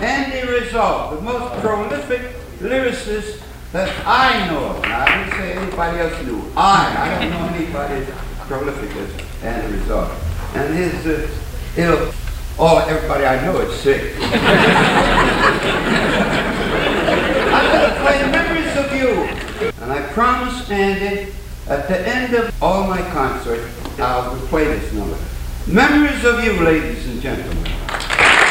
Andy Rizzo, the most prolific lyricist that I know of. Now, I didn't say anybody else knew. I don't know anybody as prolific as Andy Rizzo. And his, everybody I know is sick. I'm going to play Memories of You. And I promised Andy, at the end of all my concerts, I will play this number. Memories of You, ladies and gentlemen.